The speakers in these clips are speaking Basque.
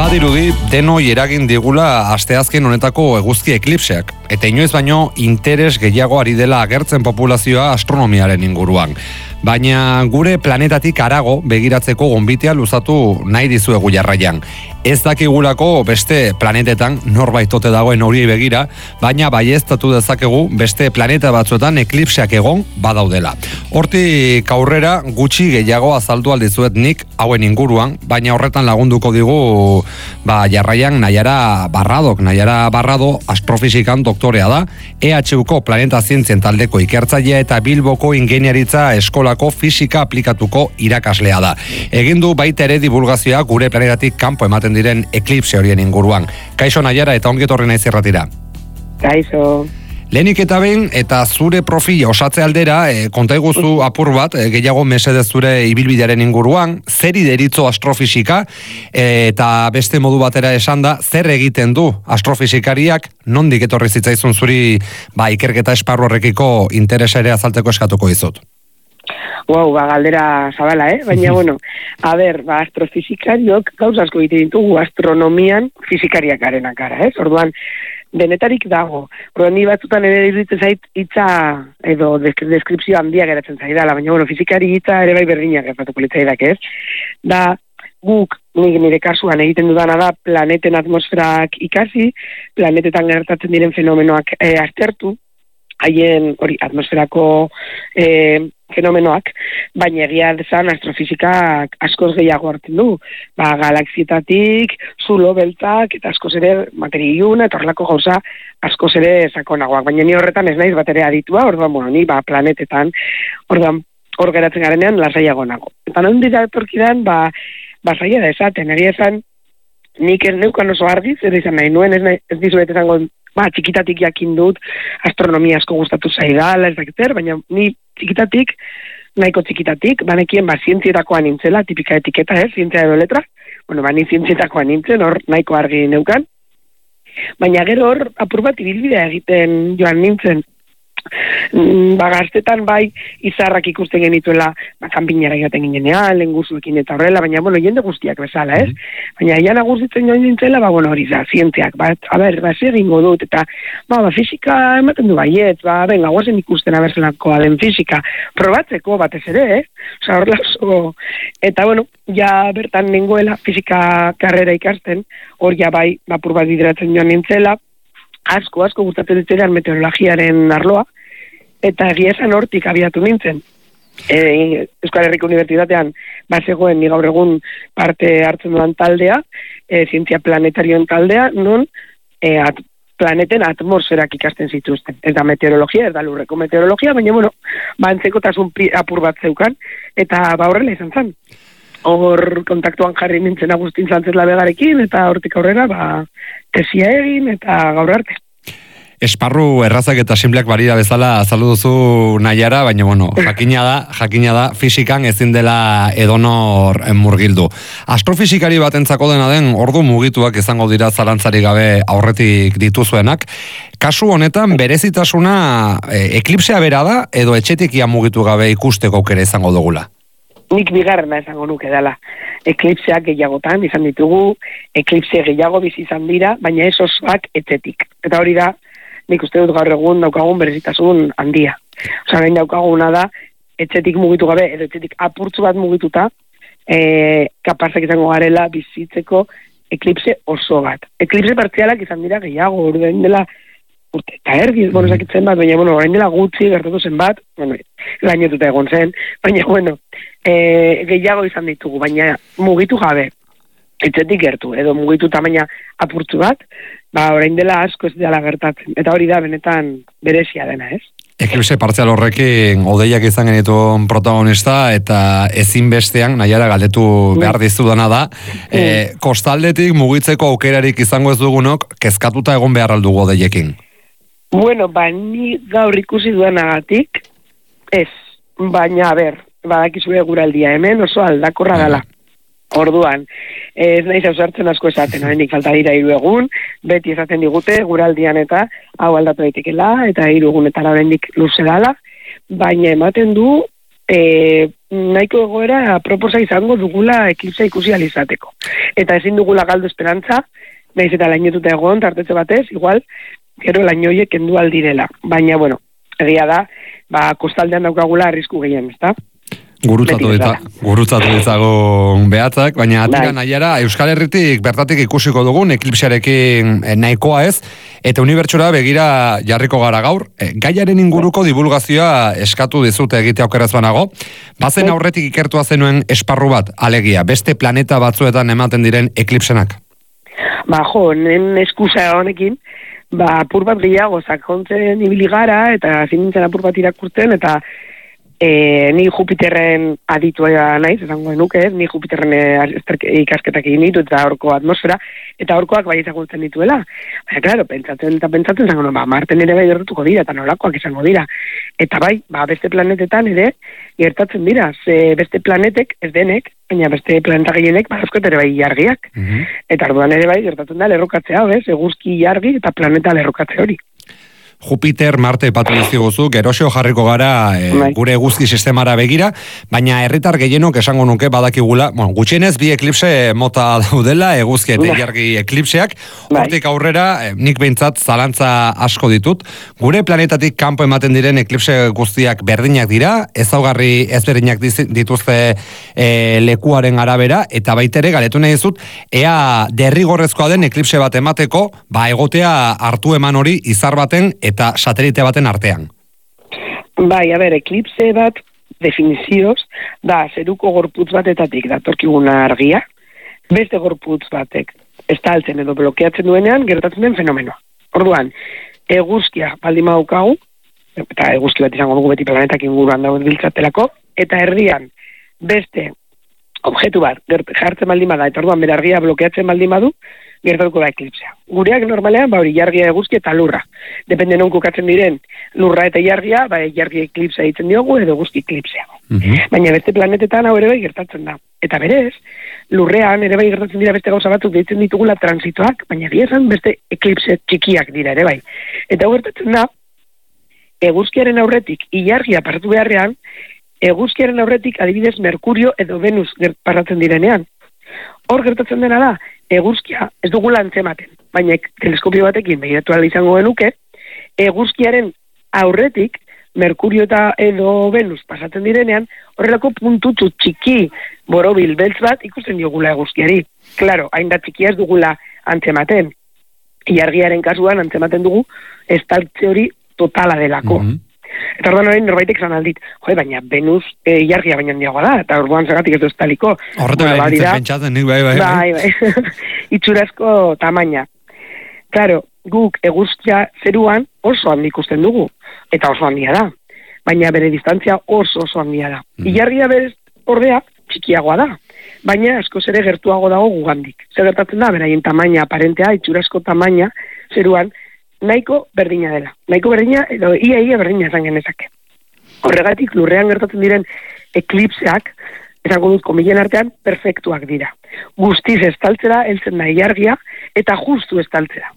Badirudi, denoi eragin digula asteazken honetako eguzki eklipseak, eta inoiz baino interes gehiago ari dela agertzen populazioa astronomiaren inguruan. Baina gure planetatik harago begiratzeko gonbitea luzatu nahi dizuegu jarraian. Ez dakigulako beste planetetan norbait ote dagoen horiei begira, baina baieztatu dezakegu beste planeta batzuetan eklipseak egon badaudela. Hortik aurrera gutxi gehiago azaldu aldizuet nik hauen inguruan, baina horretan lagunduko digu jarraian Naiara Barrado astrofisikan doktorea da, EHUko planeta zientzien taldeko ikertzailea eta Bilboko ingeniaritza eskolako fisika aplikatuko irakaslea da. Egin du baita ere divulgazioa gure planetatik kanpo ematen diren eklipse horien inguruan. Kaixo Naiara eta ongi etorri naiz irratira. Kaixo. Lehenik eta behin, eta zure profila osatze aldera, konta iguzu apur bat, gehiago mesedez zure ibilbidearen inguruan, zeri deritzo astrofisika, eta beste modu batera esan da, zer egiten du astrofisikariak, nondik etorri zitzaizun zuri ikerketa esparru horrekiko interesa ere azalteko eskatuko dizut. Wow, galdera zabala, Baina, astrofisikariok gauz asko egiten ditugu astronomian fisikariak garenak gara, Orduan, denetarik dago. Orduan, ni batzutan ere iruditzen zait hitza edo deskripzio handia geratzen zaidala, baina, fisikari hitza ere bai berdinak gertatuko litzaidak, Da, guk, nire kasuan egiten dudana da planeten atmosferak ikasi, planetetan gertatzen diren fenomenoak aztertu, haien atmosferako fenomenoak, baina egia desan astrofisikak askoz gehiago hartzen du. Galaxietatik, zulo beltzak, eta askoz ere materia iluna, eta horrelako gauza askoz ere sakonagoak. Baina ni horretan ez naiz bat ere aditua, orduan, ni planetetan, orduan, hor geratzen garenean lasaiago nago. Eta non dira etorkidan, zaila da esaten, egia esan, nik ez neukan oso argi, zer izan nahi nuen, ez dizuet esango, txikitatik jakin dut, astronomia asko gustatu zaidala, ez dakit zer, baina ni txikitatik, nahiko txikitatik, banekien zientzietakoan nintzela, tipika etiketa, zientzia edo letra, ni zientzietakoan nintzen, hor nahiko argi neukan, baina gero hor apur bat ibilbidea egiten joan nintzen, gaztetan izarrak ikusten genituela, kanpinera joaten ginenean, lenguzuekin eta horrela, baina, jende guztiak bezala, Baina, ian agustitzen joan nintzela, hori da, zientziak, egingo dut, eta, fisika ematen du baiet, guazen ikusten abertzelakoa den fisika, probatzeko batez ere, horrela oso, eta, ja bertan nengoela fisika karrera ikasten, hor ja apur bat bideratzen joan nintzela, asko gustatzen ditzean meteorologiaren arloa, eta egia esan hortik abiatu nintzen. Euskal Herriko Unibertsitatean zegoen ni gaur egun parte hartzen duan taldea, zientzia planetarioen taldea, non planeten atmosferak ikasten zituzten. Ez da meteorologia, ez da lurreko meteorologia, baina, antzekotasun apur bat zeukan, eta horrela izan zen. Hor kontaktuan jarri nintzen Agustin Sánchez Labegarekin, eta hortik aurrera, tesia egin, eta gaur arte. Esparru errazak eta sinpleak barira bezala azaldu duzu Naiara, baina jakina da fisikan ezin dela edonor murgildu. Astrofisikari batentzako dena den ordu mugituak izango dira zalantzarik gabe aurretik dituzuenak. Kasu honetan berezitasuna eklipsea bera da edo etxetik ia mugitu gabe ikusteko aukera izango dugula? Nik bigarrena esango nuke dela. Eklipseak gehiagotan izan ditugu, eklipse gehiago bizi izan dira, baina ez osoak etxetik. Eta hori da, nik uste dut gaur egun daukagun berezitasun handia. Gain daukaguna da, etxetik mugitu gabe, edo etxetik apurtzu bat mugituta, kapazak izango garela bizitzeko eklipse oso bat. Eklipse partzialak izan dira gehiago, orain dela urte eta erdi, esakitzen bat, baina, orain dela gutxi gertatu zen bat, gainetuta egon zen, baina, gehiago izan ditugu, baina mugitu gabe, etxetik gertu, edo mugitu tamaina apurtzu bat, orain dela asko ez dela gertatzen. Eta hori da benetan berezia dena, Eklipse partzial horrekin odeiak izan genituen protagonista eta ezinbestean Naiara galdetu behar dizudana da. Kostaldetik mugitzeko aukerarik izango ez dugunok, kezkatuta egon behar aldugu odeiekin? Ni gaur ikusi duenagatik, ez. Baina, badakizue guraldia hemen oso aldakorra dela. Orduan, ez naiz ausartzen asko esaten, oraindik falta dira 3 egun, beti esaten digute guraldian eta hau aldatu daitekela, eta 3 egunetara oraindik luze dela, baina ematen du nahiko egoera proposa izango dugula eklipsa ikusi alizateko. Eta ezin dugula galdu esperantza, nahiz eta lainetuta egon, tartetze batez, igual, gero lainoiek kendu aldirela. Baina, bueno, egia da, kostaldean daukagula arrisku gehien, ezta? Gurutzatu ditzagun behatzak, baina atika nahiara Euskal Herritik bertatik ikusiko dugun eklipsearekin nahikoa ez, eta unibertsora begira jarriko gara gaur, gaiaren inguruko divulgazioa eskatu dizute egite aukeraz banago, bazen aurretik ikertua zenuen esparru bat, alegia, beste planeta batzuetan ematen diren eklipsenak? Nen eskusa honekin, apur bat gehiago sakontzen ibili gara, eta zinintzen apur bat irakurtzen, eta ni Jupiterren aditua naiz, esango nuke, ni Jupiterren ikasketak egin ditu eta horko atmosfera, eta horkoak bai ezagutzen dituela. Baina, klaro, pentsatzen zango, Marten ere bai gertatuko dira, eta nolakoak izango dira. Eta bai, beste planetetan ere gertatzen dira, ze beste planetek, ez denek, baina beste planeta gehienek, badazkoet ere bai jargiak. Eta orduan ere bai gertatzen da lerrokatzea, eguzki jargi eta planeta lerrokatze hori. Jupiter, Marte epatu dizkiguzu, gerosio jarriko gara gure eguzki sistemara begira, baina herritar gehienok esango nuke badakigula, gutxienez bi eklipse mota daudela, eguzki eta ilargi eklipseak, hortik aurrera, nik behintzat zalantza asko ditut, gure planetatik kanpo ematen diren eklipse guztiak berdinak dira, ezaugarri ezberdinak dituzte lekuaren arabera, eta baitere galetu nahi dizut, ea derrigorrezkoa den eklipse bat emateko, egotea hartu eman hori izar baten eta satelite baten artean. Bai, eklipse bat, definizioz, da, zeruko gorputz batetatik datorkiguna argia, beste gorputz batek estaltzen edo blokeatzen duenean, gertatzen den fenomenoa. Orduan, eguzkia baldin badaukagu, eta eguzki bat izango dugu beti planetak inguruan dagoen biltzatelako, eta herrian beste objektu bat jartzen baldin bada, eta orduan bere argia blokeatzen baldin badu, gertatuko da eklipsea. Gureak normalean, hori jargia eguzki eta lurra. Depende non kokatzen diren lurra eta jargia, jargi eklipsea ditzen diogu edo eguzki eklipsea. Baina beste planetetan hau ere bai gertatzen da. Eta berez, lurrean ere bai gertatzen dira beste gauza batzuk deitzen ditugula transitoak, baina diezan beste eklipse txikiak dira ere bai. Eta hau gertatzen da, eguzkiaren aurretik ilargia pasatu beharrean, eguzkiaren aurretik adibidez Merkurio edo Venus pasatzen direnean. Hor gertatzen dena da, eguzkia ez dugula antzematen, baina teleskopio batekin begiratu ahal izango genuke, eguzkiaren aurretik Merkurio eta edo Venus pasatzen direnean, horrelako puntutxu txiki borobil beltz bat ikusten diogula eguzkiari. Klaro, hain da txikia ez dugula antzematen. Ilargiaren kasuan antzematen dugu estaltze hori totala delako. Eta orduan horrein norbaitek zan aldit, baina Venus ilargia baina handiagoa da, eta orduan zagatik ez duztaliko. Horretu pentsatzen nik, bai. Itxurazko tamaina. Claro, guk eguzkia zeruan oso handi ikusten dugu, eta oso handia da, baina bere distantzia oso handia da. Ilargia berez ordea txikiagoa da, baina askoz ere gertuago dago gugandik. Zer gertatzen da, beraien tamaina aparentea, itxurazko tamaina zeruan, nahiko berdina dela. Nahiko berdina, edo ia berdina esan genezake. Horregatik, lurrean gertatzen diren eklipseak, esango dut komilen artean, perfektuak dira. Guztiz estaltzera, heltzen da ilargia, eta justu estaltzera.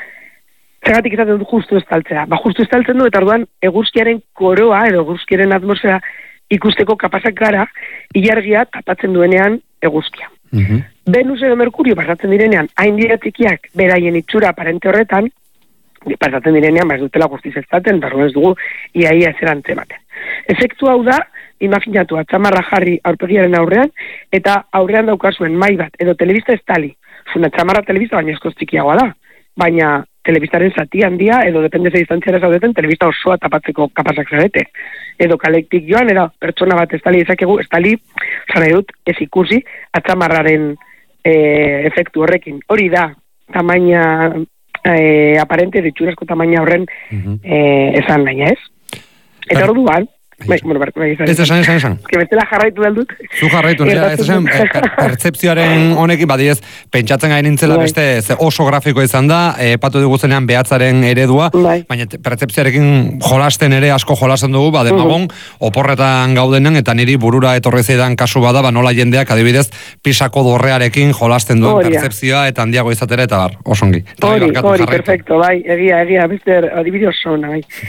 Zergatik izaten dut justu estaltzera. Justu estaltzen du, eta orduan eguzkiaren koroa, edo eguzkiaren atmosfera ikusteko kapazak gara, ilargia tapatzen duenean eguzkia. Venus edo Merkurio pasatzen direnean, hain dira txikiak, beraien itxura aparente horretan, pasatzen direnean, ez dutela guztiz estaltzen, eta ez dugu iaia zer antzematen. Efektu hau da, imaginatu, atzamarra jarri aurpegiaren aurrean, eta aurrean daukazuen mai bat, edo telebista estali. Atzamarra telebista baina eskoz txikiagoa da, baina telebistaren zati handia, edo depende ze distantziara zaudeten, telebista osoa tapatzeko kapazak zarete. Edo kalektik joan, edo pertsona bat estali ezakegu, estali, zara dut, ez ikusi, atzamarraren efektu horrekin. Hori da, tamaina aparente, ditxurazko tamaina horren esan nahi, ez? Eta orduan, ez esan. Que bestela jarraitu dut. Zu jarraitu, ez esan, pertzepzioaren honekin, badiez, pentsatzen gain nintzela beste oso grafiko izan da, patu diguzenean behatzaren eredua, baina pertzepzioarekin jolasten ere asko jolasten dugu, demagon, oporretan gaudenen, eta niri burura etorri zaidan kasu bada, nola jendeak adibidez, pisako dorrearekin jolasten duen pertzepzioa, eta handiago izatera, eta osongi. Hori, perfecto, bai, egia, beste adibide oso, bai.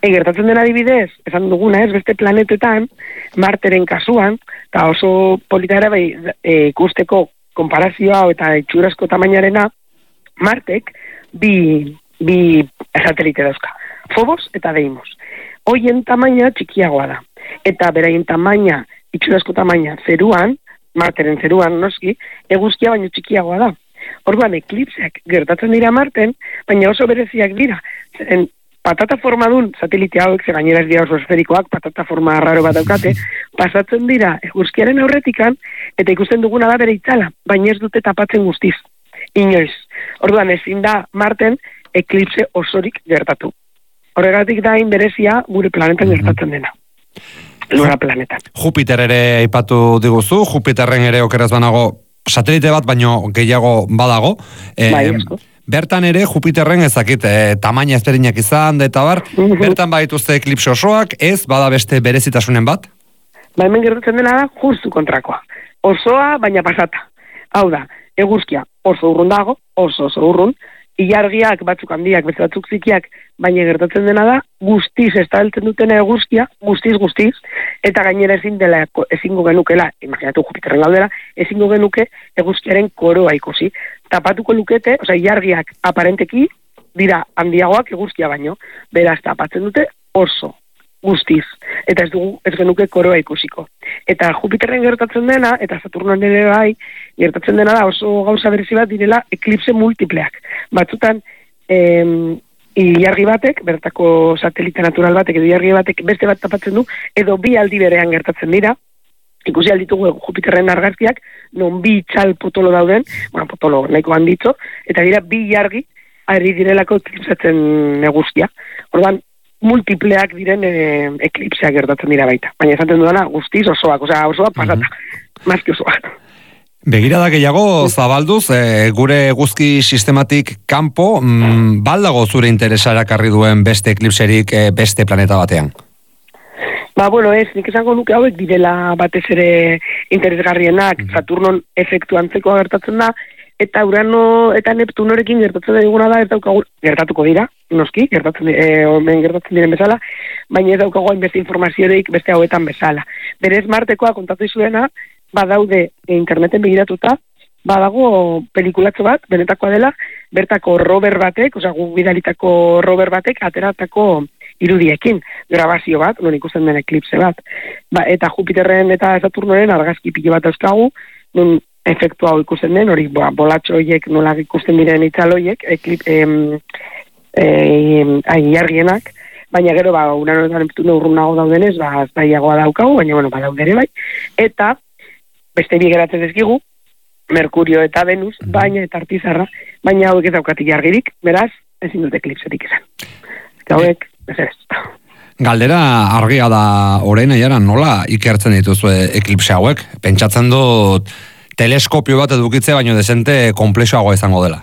Gertatzen den adibidez, esan duguna ez, beste planetetan, Marteren kasuan, eta oso polita era ikusteko konparazioa eta itxurazko tamainarena, Martek bi satelite dauzka, Phobos eta Deimos. Hoien tamaina txikiagoa da, eta beraien tamaina, itxurazko tamaina zeruan, Marteren zeruan noski, eguzkia baino txikiagoa da. Orduan, eklipseak gertatzen dira Marten, baina oso bereziak dira. Patata formadun satelite hauek, ze gainera ez dira oso esferikoak, patata forma raro bat daukate, pasatzen dira eguzkiaren aurretikan, eta ikusten duguna da bere itzala, baina ez dute tapatzen guztiz. Inoiz. Orduan, ezin da Marten eklipse osorik gertatu. Horregatik da berezia gure planetan gertatzen dena. Lura planetan. Jupiter ere aipatu diguzu, Jupiterren ere okeraz banago satelite bat, baino gehiago badago. Bertan ere Jupiterren ezakit tamaina ezberdinak izan, eta bar, bertan badituzte eklipse osoak, ez bada beste berezitasunen bat? Hemen gertatzen dena da justu kontrakoa. Osoa, baina pasata. Hau da, eguzkia oso urrun dago, oso urrun, ilargiak batzuk handiak, beste batzuk zikiak, baina gertatzen dena da, guztiz estaltzen dutena eguzkia, guztiz, eta gainera ezingo genukela, imaginatu Jupiterren gaudela, ezingo genuke eguzkiaren koroa ikusi. Tapatuko lukete, ilargiak aparenteki dira handiagoak eguzkia baino, beraz tapatzen dute oso, guztiz, eta ez genuke koroa ikusiko. Eta Jupiterren gertatzen dena, eta Saturnoan ere bai, gertatzen dena da oso gauza berezi bat direla eklipse multipleak. Batzutan, ilargi batek, bertako satelite natural batek, edo ilargi batek beste bat tapatzen du, edo bi aldi berean gertatzen dira, ikusi alditugu Jupiterren argazkiak, non bi itxal potolo dauden, potolo nahiko handitzo, eta dira bi ilargi ari direlako eklipsatzen eguzkia. Orduan, multipleak diren eklipseak gertatzen dira baita. Baina esaten dudana, guztiz osoak pasata, mazki osoak. Begirada gehiago zabalduz, gure eguzki sistematik kanpo, baldago zure interesa erakarri duen beste eklipserik beste planeta batean? Nik esango nuke hauek direla batez ere interesgarrienak, Saturnon efektu antzekoa gertatzen da, eta Urano eta Neptunorekin gertatzen diguna da, gertatuko dira, noski, gertatzen diren bezala, baina ez daukago beste informaziorik beste hauetan bezala. Berez Martekoa kontatu izuena, badaude interneten begiratuta, badago pelikulatxo bat, benetakoa dela, bertako rover batek, guk bidalitako rover batek, ateratako irudiekin, grabazio bat, non ikusten den eklipse bat. Eta Jupiterren eta Saturnoren argazki pilo bat euskagu, non efektu hau ikusten den, hori bolatxo horiek nola ikusten diren itzaloiek, ilargienak, baina gero, Urano eta Neptuno urrunago daudenez, zaiagoa daukagu, baina, badaude ere bai, eta beste bi geratzen dizkigu, Merkurio eta Venus, baina eta Artizarra, baina hauek ez daukatik argirik, beraz, ezin dut eklipsetik izan. Hauek, ez. Galdera argia da orain aiara, nola ikertzen dituzu eklipse hauek? Pentsatzen dut teleskopio bat edukitzea, baino desente komplexoagoa izango dela.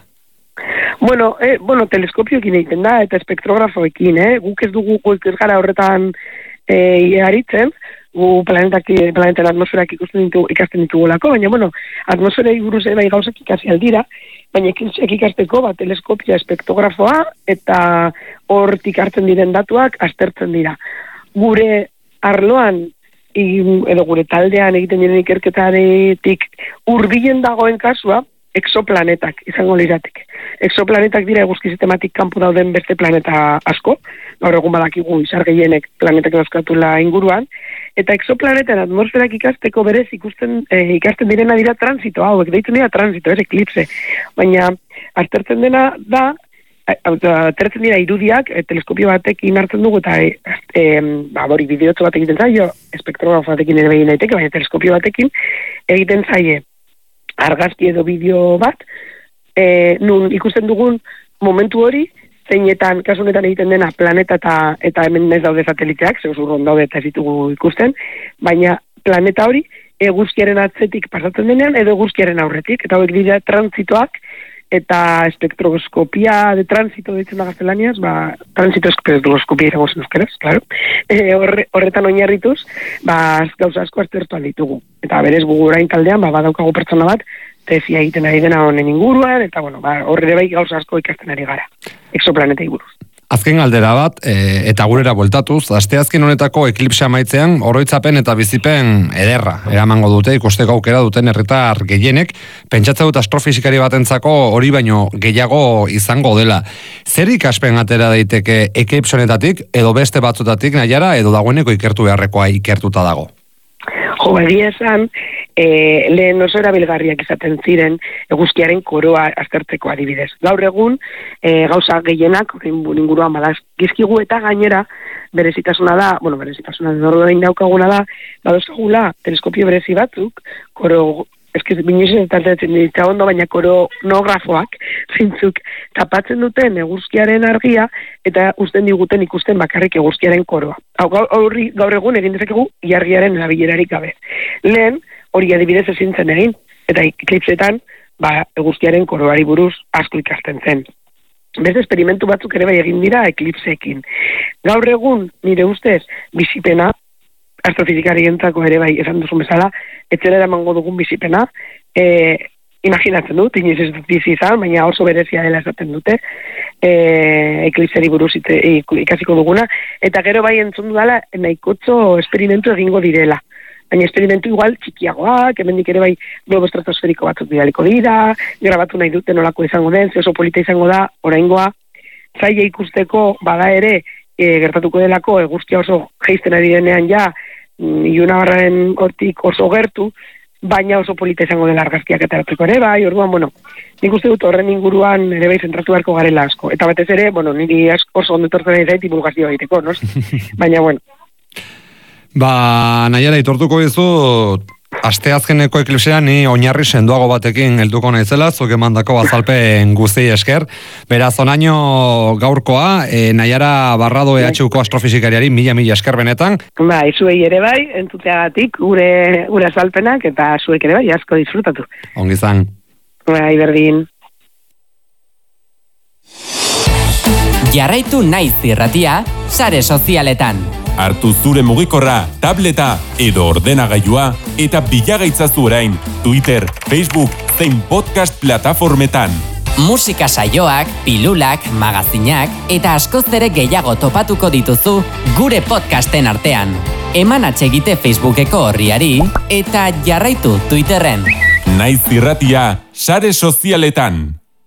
Teleskopioekin egiten da, eta espektrografoekin, guk ez dugu ez gara horretan aritzen, gu planeten atmosferak ikasten ditugulako, baina, atmosferei buruz bai gauzak ikasi aldira, baina eklipseak ikasteko, teleskopia espektrografoa, eta hortik hartzen diren datuak aztertzen dira. Gure arloan, edo gure taldean egiten diren ikerketaretik hurbilen dagoen kasua, exoplanetak izango liratek. Exoplanetak dira eguzki sistematik kanpo dauden beste planeta asko, gaur egun badakigu izar gehienek planetak dauzkatula inguruan, eta exoplaneten atmosferak ikasteko berez ikasten direna dira transito hauek, deitzen dira transito, ez eklipse, baina aztertzen dena da, atertzen dira irudiak, teleskopio batekin hartzen dugu, eta bideotxo bat egiten zaio, espektrografo batekin ere begin daiteke, baina teleskopio batekin egiten zaie argazki edo bideo bat, nun ikusten dugun momentu hori, zeinetan, kasunetan egiten dena planeta eta hemen ez daude sateliteak, zeuzurron daude eta ez ditugu ikusten, baina planeta hori eguzkiaren atzetik pasatzen denean edo eguzkiaren aurretik, eta hauek dira transitoak, eta espektroskopia de transito ditzen da gaztelaniaz, transito espektroskopia irago zen euskeraz, claro. Horretan oinarrituz, gauza asko aztertu ditugu. Eta berez gu orain taldean, badaukagu pertsona bat, tesia egiten ari dena honen inguruan, eta horre bai gauza asko ikasten ari gara, exoplanetei buruz. Azken galdera bat, eta gurera bueltatuz, asteazken honetako eklipse amaitzean, oroitzapen eta bizipen ederra eramango dute, ikusteko aukera duten herritar gehienek, pentsatzen dut astrofisikari batentzako hori baino gehiago izango dela. Zer ikaspen atera daiteke eklipse honetatik, edo beste batzutatik nahiara, edo dagoeneko ikertu beharrekoa ikertuta dago? Jo, egia esan, lehen oso erabilgarriak izaten ziren eguzkiaren koroa aztertzeko adibidez. Gaur egun, gauza gehienak, inguruan badaz, gizkigu eta gainera, berezitasuna da, orain daukaguna da, badozkagula teleskopio berezi batzuk, koro, binoizen tartatzen ditza ondo, baina koronografoak, zintzuk, tapatzen duten eguzkiaren argia, eta usten diguten ikusten bakarrik eguzkiaren koroa. Gaur egun egin dezakegu iargiaren erabilerarik gabe. Lehen, hori adibidez ezin zen egin, eta eklipsetan, eguzkiaren koroari buruz asko ikasten zen. Beste esperimentu batzuk ere bai egin dira eklipseekin. Gaur egun, nire ustez, bizipena, astrofizikari entzako ere bai esan duzun bezala, etzera eramango dugun bizipena, imaginatzen dut, inoiz ez dut bizi izan, baina oso berezia dela esaten dute, eklipseri buruz ikasiko duguna, eta gero bai entzun dudala, nahikotxo esperimentu egingo direla. Baina esperimentu igual txikiagoak, hemendik ere bai globo estratosferiko batzuk bidaliko dira, grabatu nahi dute nolako izango den, oso polita izango da, oraingoa, zaila ikusteko bada ere, gertatuko delako eguzkia oso jeizten ari denean ja, Ilunabarraren hortik oso gertu, baina oso polita izango dela argazkiak ateratzeko ere bai, orduan, nik uste dut horren inguruan ere bai zentratu beharko garela asko. Eta batez ere, niri oso ondo etortzen ari zait divulgazioa egiteko, no? Baina, Nahiara, itortuko dizut, asteazkeneko eklipsea ni oinarri sendoago batekin helduko naizela, zuk emandako azalpen guztiei esker. Beraz, onaino gaurkoa, Nahiara Barrado EHUko astrofisikariari mila esker benetan. Zuei ere bai, entzuteagatik gure azalpenak, eta zuek ere bai, asko disfrutatu. Ongi izan. Berdin. Jarraitu Naiz irratia sare sozialetan. Hartu zure mugikorra, tableta edo ordenagailua eta bilagaitzazu orain Twitter, Facebook zein podcast plataformetan. Musika saioak, pilulak, magazinak eta askoz ere gehiago topatuko dituzu gure podcasten artean. Eman atsegite Facebookeko horriari eta jarraitu Twitterren. Naiz irratia sare sozialetan.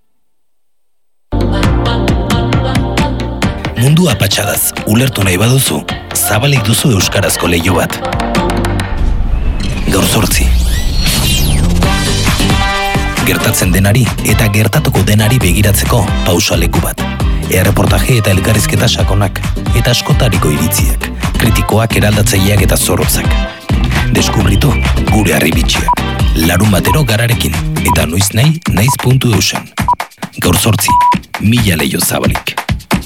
Mundu apatxadaz, ulertu nahi baduzu, zabalik duzu euskarazko leiho bat. Gaur 8. Gertatzen denari eta gertatuko denari begiratzeko pausaleku bat. Erreportaje eta elkarrizketa sakonak, eta askotariko iritziak, kritikoak, eraldatzaileak eta zorrotzak. Deskubritu gure harribitxiak. Larun batero gararekin, eta noiz nahi, naiz.eusen. Gaur 8, 1000 leiho zabalik.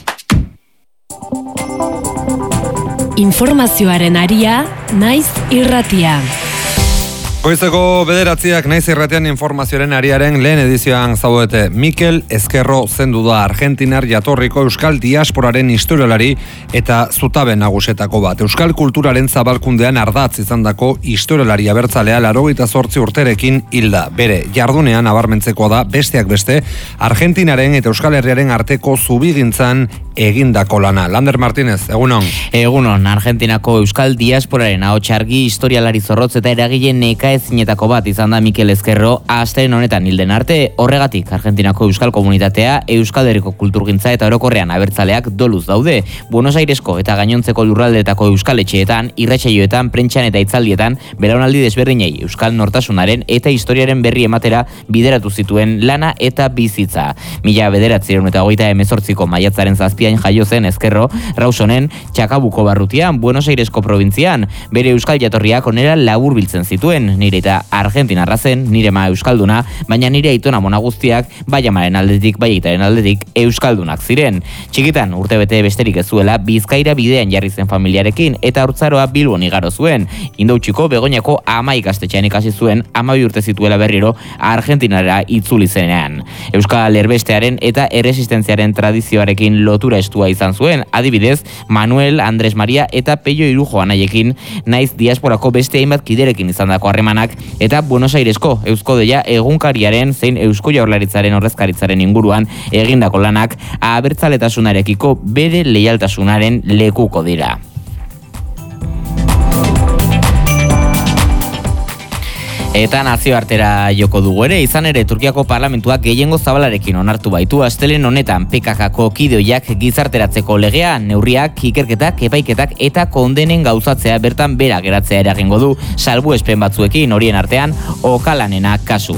Informazioaren aria, Naiz irratia. Goizeko 9 Naiz irratian informazioaren ariaren lehen edizioan zaudete. Mikel Ezkerro zendu da Argentinar jatorriko euskal diasporaren historialari eta zutabe nagusetako bat. Euskal kulturaren zabalkundean ardatz izandako historialari abertzalea 88 urterekin hilda. Bere jardunean nabarmentzekoa da besteak beste Argentinaren eta Euskal Herriaren arteko zubigintzan egindako lana. Lander Martínez, egunon. Egunon, Argentinako euskal diasporaren ahotsargi historialari zorrotz eta eragile nekaezinetako bat izan da Mikel Ezkerro asteren honetan hilden arte. Horregatik, Argentinako euskal komunitatea, Euskal Herriko kulturgintza eta orokorrean abertzaleak doluz daude. Buenos Airesko eta gainontzeko lurraldeetako euskal etxeetan, irratsaioetan, prentxan eta itzaldietan, belaunaldi desberdinei euskal nortasunaren eta historiaren berri ematera bideratu zituen lana eta bizitza. 1928ko maiatzaren 7 jaio zen Ezkerro, Rausonen, Txakabuko barrutian, Buenos Airesko probintzian, bere euskal jatorriak onera laburbiltzen zituen, nire eta argentinarra zen, nire ma euskalduna, baina nire aitona mona guztiak, bai amaren aldetik, bai aitaren aldetik, euskaldunak ziren. Txikitan, urtebete besterik ez zuela, Bizkaira bidean jarri zen familiarekin, eta haurtzaroa Bilbon igaro zuen. Indautxiko Begoñako 10 ikastetxean ikasi zuen, 12 urte zituela berriro, Argentinara itzuli zenean. Euskal erbestearen eta erresistentziaren tradizioarekin lotura lotura estua izan zuen, adibidez, Manuel, Andres Maria eta Pello Irujo anaiekin, naiz diasporako beste hainbat kiderekin izandako harremanak, eta Buenos Airesko Eusko Deia egunkariaren zein Eusko Jaurlaritzaren ordezkaritzaren inguruan egindako lanak abertzaletasunarekiko bere leialtasunaren lekuko dira. Eta nazioartera joko dugu ere, izan ere Turkiako parlamentuak gehiengo zabalarekin onartu baitu astelehen honetan PKKko kideoiak gizarteratzeko legea, neurriak, ikerketak, epaiketak eta kondenen gauzatzea bertan bera geratzea eragingo du, salbuespen batzuekin horien artean Okalanena kasu.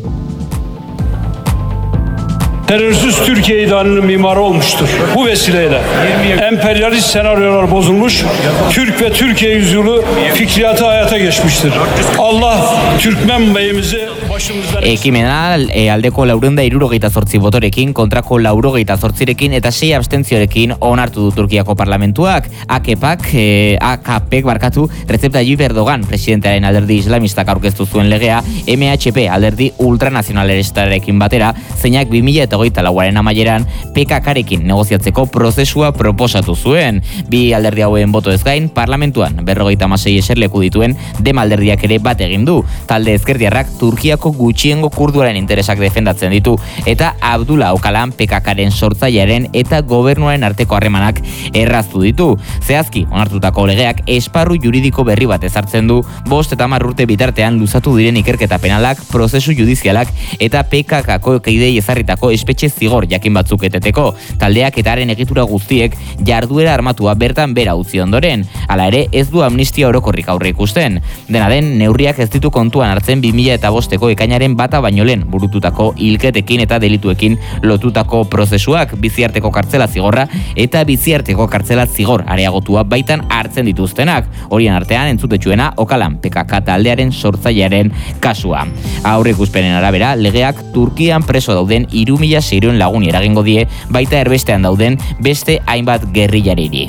Terörsüz Türkiye ilanının mimarı olmuştur. Bu vesileyle emperyalist senaryolar bozulmuş, Türk ve Türkiye yüzyılı fikriyatı hayata geçmiştir. Allah Türkmen beyimizi başımızdan... Ekimena aldeko 468 botorekin, kontrako 408rekin eta 6 abstentziorekin onartu du Turkiako parlamentuak. AKPek Recep Tayyip Erdogan presidentearen alderdi islamistak aurkeztu zuen legea, MHP alderdi ultranazionalistarekin batera, zeinak 2008aren amaieran PKKrekin negoziatzeko prozesua proposatu zuen. Bi alderdi hauen boto ez gain, parlamentuan 56 eserleku dituen Dem alderdiak ere bat egin du. Talde ezkerdiarrak Turkiako gutxiengo kurduaren interesak defendatzen ditu eta Abdullah Öcalan PKKren sortzailearen eta gobernuaren arteko harremanak erraztu ditu. Zehazki, onartutako legeak esparru juridiko berri bat ezartzen du, 5 eta 10 urte bitartean luzatu diren ikerketa penalak, prozesu judizialak eta PKKko kidei ezarritako espetxe zigor jakin batzuk eteteko. Taldeak eta haren egitura guztiek jarduera armatua bertan bera utzi ondoren. Hala ere, ez du amnistia orokorrik aurre ikusten. Dena den, neurriak ez ditu kontuan hartzen 2005ko ekainaren bata baino lehen burututako hilketekin eta delituekin lotutako prozesuak, biziarteko kartzela zigorra eta biziarteko kartzela zigor areagotua baitan hartzen dituztenak. Horien artean entzutetsuena Öcalan PKK taldearen sortzailearen kasua. Aurreikuspenen arabera, legeak Turkian preso dauden 3.600 lagun eragingo die, baita erbestean dauden beste hainbat gerrillariri.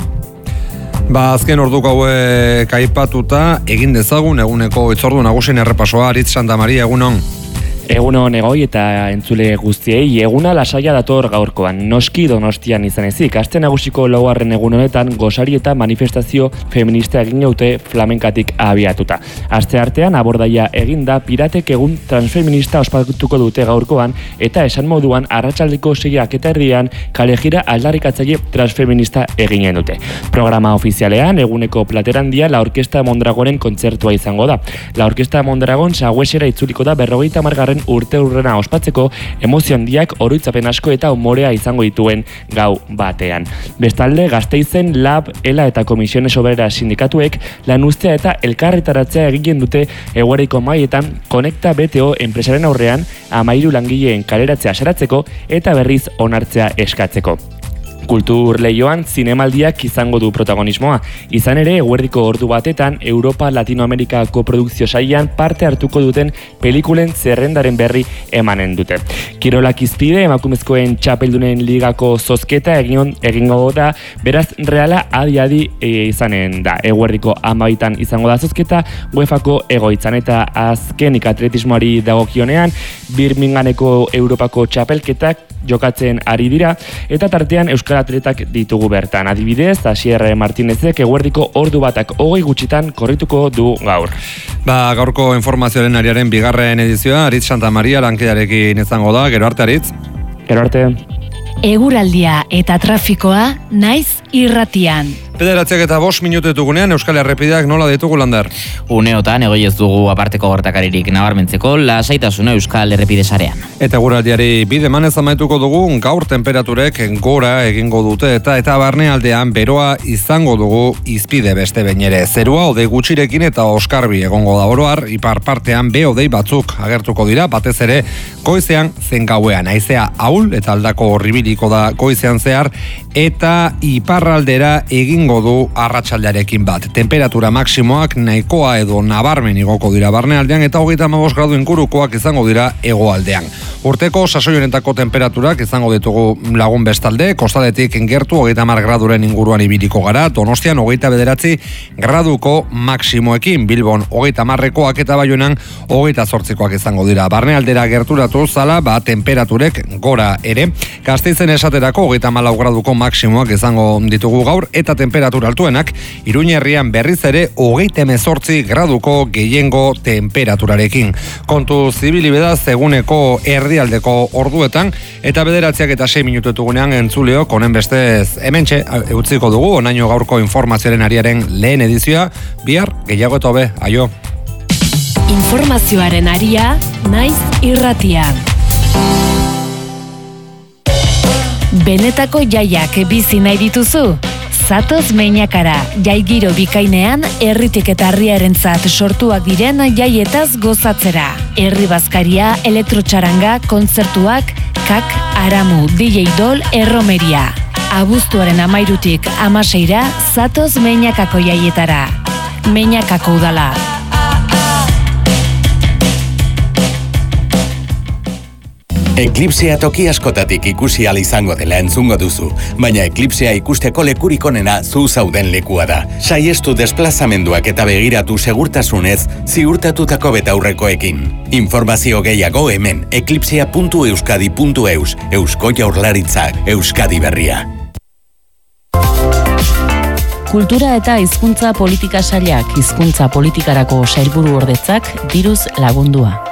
Azken orduko hauek aipatuta egin dezagun eguneko hitzordu nagusien errepasoa. Aritz Santamaria, egunon. Egunon egoi eta entzule guztiei, eguna lasaia dator gaurkoan, noski Donostian izan ezik. Aste nagusiko 4. egun honetan gosari eta manifestazio feminista egin jaute flamenkatik abiatuta. Aste artean abordaia eginda piratek egun transfeminista ospatuko dute gaurkoan eta esan moduan arratsaldeko 6:30 kalejira aldarrikatzaile transfeminista eginen dute. Programa ofizialean eguneko platerandia La Orkesta Mondragonen kontzertua izango da. La Orkesta Mondragon Saguesera itzuliko da 50. urte urrena ospatzeko emozio handiak, oroitzapen asko eta umorea izango dituen gau batean. Bestalde, Gasteizen Lab, ELA eta Komisiones Obreras sindikatuek lan uztea eta elkarretaratzea egiten dute eguerriko maietan Konekta BTO enpresaren aurrean 13 langileen kaleratzea saratzeko eta berriz onartzea eskatzeko. Kultur lehioan zinemaldiak izango du protagonismoa. Izan ere, eguerdiko ordu batetan, Europa Latinoamerika koprodukzio saian parte hartuko duten pelikulen zerrendaren berri emanen dute. Kirolak izpide, emakumezkoen txapeldunen ligako zozketa egingo da, beraz Reala adi izanen da. Eguerdiko 12 izango da zozketa, UEFako egoitzan eta azkenik atletismoari dagokionean, Birminghameko Europako txapelketak jokatzen ari dira, eta tartean euskal atletak ditugu bertan. Adibidez, Asier Martinezek eguerdiko ordu batak 20 gutxitan korrituko du gaur. Gaurko informazioaren ariaren 2. edizioa, Aritz Santamaria lankidearekin izango da. Gero arte, Aritz? Gero arte. Eguraldia eta trafikoa naiz irratian. 9:05 minutu ditugunean Euskal Errepideak nola ditugu, Lander? Uneotan egoi ez dugu aparteko gertakaririk nabarmentzeko lasaitasuna Euskal Errepide sarean. Eta eguraldiari bide emanez amaituko dugu, gaur temperaturek gora egingo dute eta barnealdean beroa izango dugu izpide beste behin ere. Zerua hodei gutxirekin eta oskarbi egongo da oro har, ipar partean hodei batzuk agertuko dira, batez ere goizean zen gauean. Haizea ahul eta aldako horribiliko da goizean zehar eta iparraldera egingo du arratsaldearekin bat. Temperatura maksimoak nahikoa edo nabarmen igoko dira barnealdean eta 35 gradu ingurukoak izango dira hegoaldean. Urteko sasoi honetako temperaturak izango ditugu lagun bestalde, kostadetik gertu 30 graduren inguruan ibiliko gara, Donostian 29 graduko maksimoekin, Bilbon 30koak eta Baionan 28koak izango dira. Barnealdera gerturatu zala, temperaturek gora ere. Gasteizen esaterako 34 graduko maksimoak izango ditugu gaur, eta temperatura altuenak Iruñerrian berriz ere 38 graduko gehiengo temperaturarekin. Kontu zibili bedaz eguneko erdialdeko orduetan, eta 9:06 dugunean entzuleok honen bestez hementxe utziko dugu, onaino gaurko informazioaren ariaren lehen edizioa, bihar gehiago eta hobe, aio. Informazioaren aria, naiz irratian. Benetako jaiak bizi nahi dituzu? Zatoz Meinakara, jai giro bikainean, herritik eta herriarentzat sortuak diren jaietaz gozatzera. Herri bazkaria, elektrotxaranga, kontzertuak, kak, aramu, DJ Dol, erromeria. Abuztuaren 13tik 16ra, Zatoz Meinakako jaietara. Meinakako udala. Eklipsea toki askotatik ikusi ahal izango dela entzungo duzu, baina eklipsea ikusteko lekurik onena zu zauden lekua da. Saiestu desplazamenduak eta begiratu segurtasunez ziurtatutako betaurrekoekin. Informazio gehiago hemen eklipsea.euskadi.eus, Eusko Jaurlaritzak, Euskadi Berria. Kultura eta hizkuntza politika sailak hizkuntza politikarako sailburu ordetzak diruz lagundua.